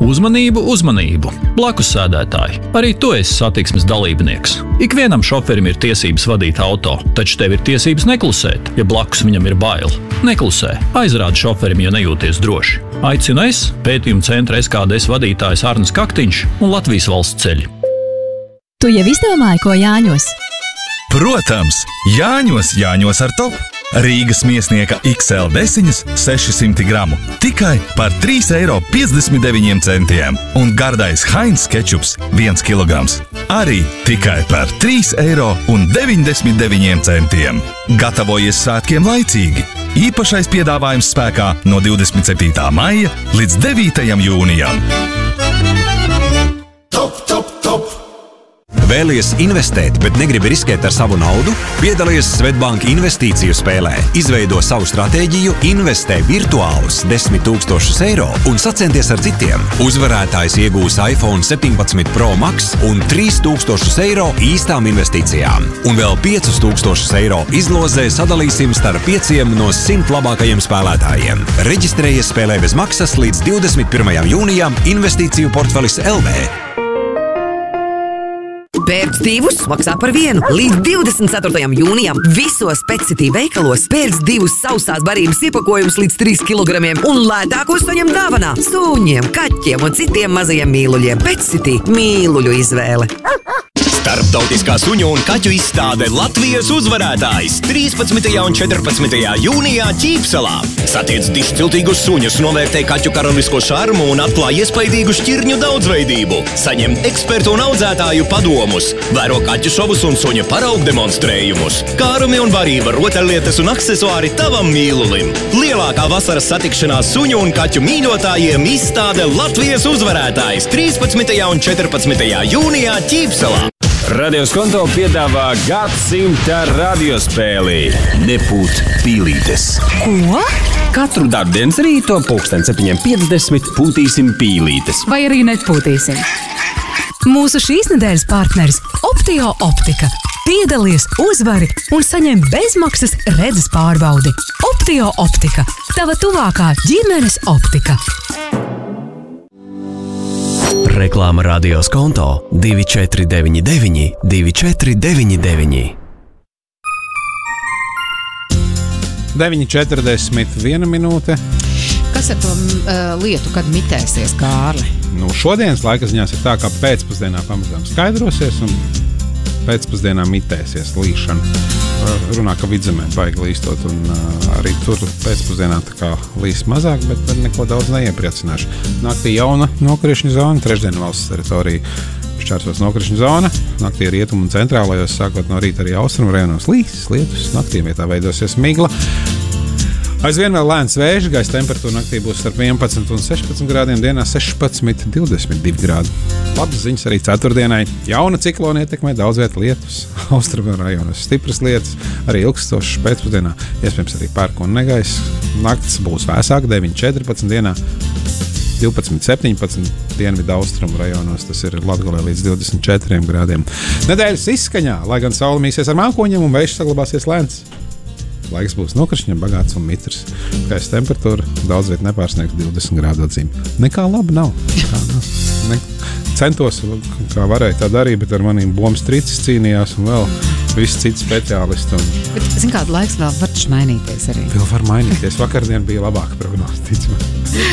Uzmanību, uzmanību! Blakus sēdētāji, arī tu esi satiksmes dalībnieks. Ikvienam šoferim ir tiesības vadīt auto, taču tev ir tiesības neklusēt, ja blakus viņam ir bail. Neklusē, aizrādi šoferim, ja nejūties droši. Aicinu es, pētījuma centra SKDS vadītājs Arnis Kaktiņš un Latvijas Valsts ceļi. Tu jau izdomāji, ko Jāņos? Protams, Jāņos ar top! Rīgas miesnieka XL desiņas 600 gramu tikai par 3,59 eiro un gardais Heinz kečups 1 kilograms arī tikai par 3,99 eiro. Gatavojies svētkiem laicīgi! Īpašais piedāvājums spēkā no 27. maija līdz 9. jūnijam. Top! Vēlies investēt, bet negribi riskēt ar savu naudu? Piedalies Svetbank investīciju spēlē. Izveido savu stratēģiju, investē virtuālus 10 000 eiro un sacenties ar citiem. Uzvarētājs iegūs iPhone 17 Pro Max un 3000 eiro īstām investīcijām. Un vēl 5000 eiro izlozē sadalīsim starp 5 no 100 labākajiem spēlētājiem. Reģistrējies spēlē bez maksas līdz 21. jūnijam Investīciju portfelis LV. Pērc divus, maksā par vienu. Līdz 24. jūnijam visos Petsity veikalos pērc divus sausās barības iepakojumus līdz 3 kilogramiem un lētākos saņem dāvanā suņiem, kaķiem un citiem mazajiem mīluļiem. Petsity mīluļu izvēle. Starptautiskā suņu un kaķu izstāde Latvijas uzvarētājs 13. un 14. jūnijā Ķīpsalā. Satiec dišciltīgus suņus, novērtē kaķu karalisko šarmu un atklāj iespaidīgu šķirņu daudzveidību. Saņem ekspertu un audzētāju padomus, vēro kaķu šovus un suņu paraugu demonstrējumus, kārumi un barība, rotaļlietas un aksesuāri tavam mīlulim. Lielākā vasaras satikšanās suņu un kaķu mīļotājiem izstāde Latvijas uzvarētājs 13. un 14. jūnijā Ķīpsalā. Radios Konto piedāvā gadsimta radiospēli Nepūt pīlītes. Ko? Katru darbdienas rīto 7:50 pūtīsim pīlītes. Vai arī nepūtīsim? Mūsu šīs nedēļas partneris Optio Optika. Piedalies, uzvari un saņem bezmaksas redzes pārbaudi. Optio Optika. Tava tuvākā ģimenes optika. Reklāma Radios Konto 2499 2499. 9:41 minūte. Kas ar to lietu, kad mitēsies, Kārli? Šodienas laika ziņās ir tā, ka pēcpusdienā pamazām skaidrosies un pēcpusdienā mitēsies līšana. Runā, ka Vidzemē baigi līstot un arī tur pēcpusdienā tā kā līs mazāk, bet neko daudz neiepriecināšu. Naktī jauna nokrišņu zona, trešdien valsts teritorija šķērsos nokrišņu zona. Naktī rietumu un centrālajos, sākot no rīta arī austrumu rajonos līs, lietus, naktī vietā veidosies migla. Aizvien vēl lēns vējš, gaisa temperatūra naktī būs starp 11 un 16 grādiem, dienā 16-22 grādi. Labas ziņas arī ceturtdienai. Jauna ciklona ietekmē daudz vietu lietus, austrumu rajonos stipras lietas, arī ilgstošas pēcpusdienā, iespējams arī pērku un negaiss. Naktis būs vēsāk, 9-14 dienā, 12-17 dienvidu austrumu rajonos, tas ir Latgalē līdz 24 grādiem. Nedēļas izskaņā, lai gan saule mīsies ar mākoņiem un vējš saglabāsies lēns. Laiks būs nokrišņiem bagāts un mitrs. Gaisa temperatūra daudz viet nepārsniegs 20 grādu atzīmi. Nekā laba nav. Centos, kā varēja tā darīt, bet ar maniem bombas tricis cīnījās un vēl visi citi speciālisti. Bet, zin kādu laiks vēl var mainīties arī. Vēl var mainīties. Vakardien bija labāka prognoze, ticamā.